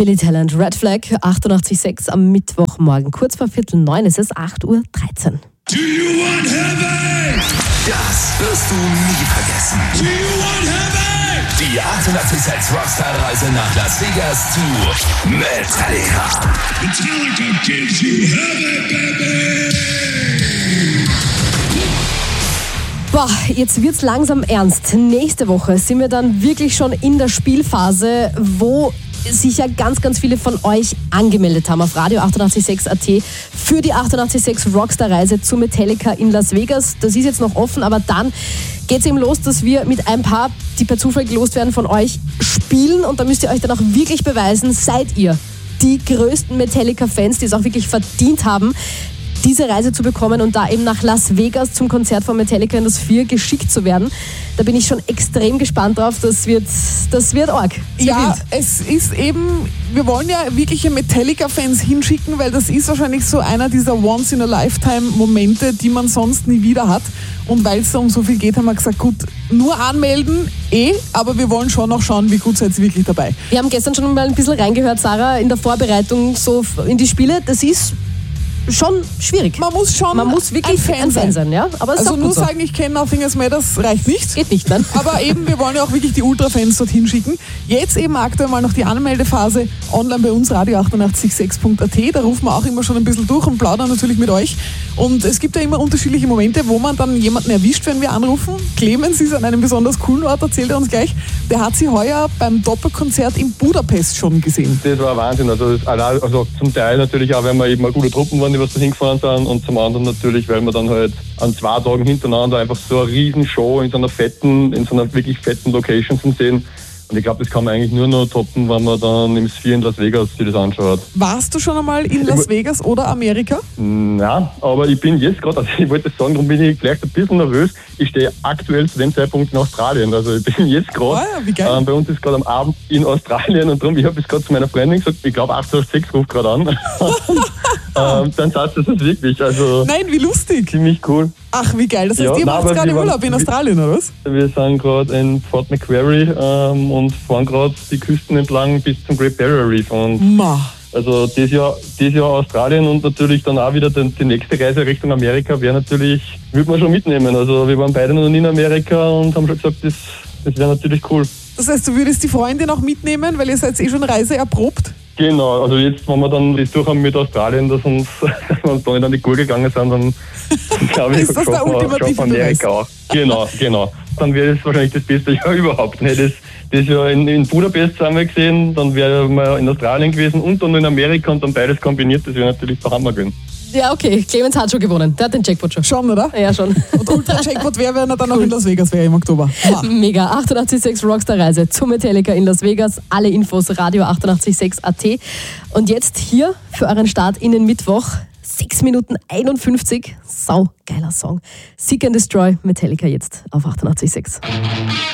Billy Talent, Red Flag, 88,6 am Mittwochmorgen. Kurz vor 8:45 ist es 8:13 Uhr. Do you want heaven? Das wirst du nie vergessen. Do you want heaven? Die 88,6 Rockstar-Reise nach Las Vegas zu Metallica. Metallica gives you heaven, baby! Boah, jetzt wird's langsam ernst. Nächste Woche sind wir dann wirklich schon in der Spielphase, wo sich ja ganz, ganz viele von euch angemeldet haben auf Radio 88,6 AT für die 88,6 Rockstar-Reise zu Metallica in Las Vegas. Das ist jetzt noch offen, aber dann geht's eben los, dass wir mit ein paar, die per Zufall gelost werden, von euch spielen. Und da müsst ihr euch dann auch wirklich beweisen, seid ihr die größten Metallica-Fans, die es auch wirklich verdient haben, diese Reise zu bekommen und da eben nach Las Vegas zum Konzert von Metallica in das 4 geschickt zu werden. Da bin ich schon extrem gespannt drauf. Das wird arg. Ja, es ist eben, wir wollen ja wirkliche Metallica-Fans hinschicken, weil das ist wahrscheinlich so einer dieser Once-in-a-Lifetime-Momente, die man sonst nie wieder hat. Und weil es um so viel geht, haben wir gesagt, gut, nur anmelden, aber wir wollen schon noch schauen, wie gut seid ihr wirklich dabei. Wir haben gestern schon mal ein bisschen reingehört, Sarah, in der Vorbereitung so in die Spiele. Das ist schon schwierig. Man muss wirklich ein Fan sein, ja? Aber es ist also auch nur gut so. sagen, ich kenne Nothing Else Matters, reicht nicht. Geht nicht, dann. Aber eben, wir wollen ja auch wirklich die Ultra-Fans dorthin schicken. Jetzt eben aktuell mal noch die Anmeldephase online bei uns, radio886.at. Da rufen wir auch immer schon ein bisschen durch und plaudern natürlich mit euch. Und es gibt ja immer unterschiedliche Momente, wo man dann jemanden erwischt, wenn wir anrufen. Clemens ist an einem besonders coolen Ort, erzählt er uns gleich. Der hat sie heuer beim Doppelkonzert in Budapest schon gesehen. Das war Wahnsinn. Also zum Teil natürlich auch, weil wir eben eine gute Truppen waren, die was da hingefahren sind, und zum anderen natürlich, weil wir dann halt an 2 Tagen hintereinander einfach so eine Riesenshow in so einer wirklich fetten Location sehen. Und ich glaube, das kann man eigentlich nur noch toppen, wenn man dann im Sphere in Las Vegas sich das anschaut. Warst du schon einmal in Las Vegas oder Amerika? Nein, aber ich bin jetzt gerade, also ich wollte sagen, darum bin ich vielleicht ein bisschen nervös. Ich stehe aktuell zu dem Zeitpunkt in Australien. Also ich bin jetzt gerade, bei uns ist gerade am Abend in Australien, und darum, ich habe jetzt gerade zu meiner Freundin gesagt, ich glaube 88,6 ruft gerade an. Dann sagst du das wirklich. Also nein, wie lustig. Ziemlich cool. Ach, wie geil. Das heißt, ihr macht gerade Urlaub in Australien, oder was? Wir sind gerade in Port Macquarie und fahren gerade die Küsten entlang bis zum Great Barrier Reef. Und also dieses Jahr Australien, und natürlich dann auch wieder die nächste Reise Richtung Amerika würde man schon mitnehmen. Also wir waren beide noch nie in Amerika und haben schon gesagt, das wäre natürlich cool. Das heißt, du würdest die Freundin auch mitnehmen, weil ihr seid schon Reise erprobt? Genau, also jetzt, wenn wir dann das durch haben mit Australien, dass wir uns da nicht an die Gurgel gegangen sind, dann glaube ich, ist das der ultimative Amerika auch. Genau. Dann wäre das wahrscheinlich das beste Jahr überhaupt. Ne? Das Jahr in Budapest haben wir gesehen, dann wären wir in Australien gewesen und dann in Amerika, und dann beides kombiniert, das wäre natürlich der Hammer gewesen. Ja, okay, Clemens hat schon gewonnen. Der hat den Jackpot schon. Schon, oder? Ja, schon. Und Ultra-Jackpot wäre, wenn er dann noch in Las Vegas wäre im Oktober. Wow. Mega. 88,6 Rockstar-Reise zu Metallica in Las Vegas. Alle Infos Radio 88,6 AT. Und jetzt hier für euren Start in den Mittwoch. 6 Minuten 51. Sau geiler Song. Seek and Destroy, Metallica jetzt auf 88,6.